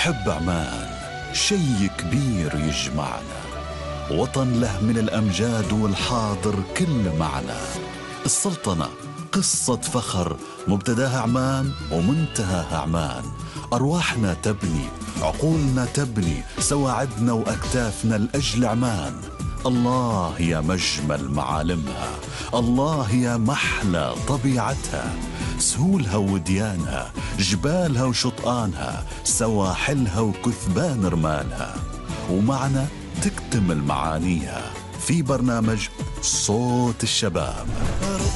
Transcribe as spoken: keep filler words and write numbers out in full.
نحب عمان، شي كبير يجمعنا، وطن له من الأمجاد والحاضر كل معنى. السلطنة قصة فخر، مبتداها عمان ومنتهاها عمان. أرواحنا تبني، عقولنا تبني، سواعدنا وأكتافنا لأجل عمان. الله يا مجمل معالمها، الله يا محلى طبيعتها، سهولها وديانها، جبالها وشطآنها، سواحلها وكثبان رمالها، ومعنا تكتمل معانيها في برنامج صوت الشباب.